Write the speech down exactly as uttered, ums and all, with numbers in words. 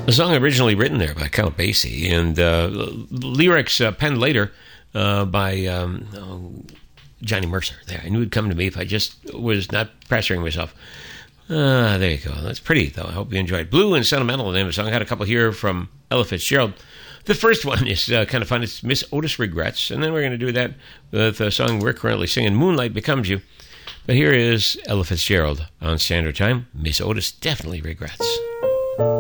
A song originally written there by Count Basie, and uh, lyrics uh, penned later uh, by um, oh, Johnny Mercer. There, I knew it'd come to me if I just was not pressuring myself. Ah, there you go. That's pretty, though. I hope you enjoyed. Blue and Sentimental, the name of the song. I had a couple here from Ella Fitzgerald. The first one is uh, kind of fun. It's Miss Otis Regrets, and then we're going to do that with a song we're currently singing, Moonlight Becomes You. But here is Ella Fitzgerald on Standard Time. Miss Otis definitely regrets.